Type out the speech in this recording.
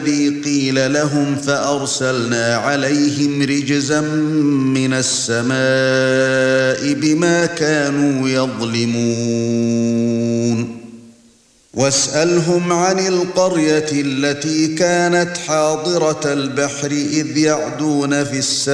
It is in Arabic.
الذي قيل لهم فأرسلنا عليهم رجزا من السماء بما كانوا يظلمون واسألهم عن القرية التي كانت حاضرة البحر إذ يعدون في السبت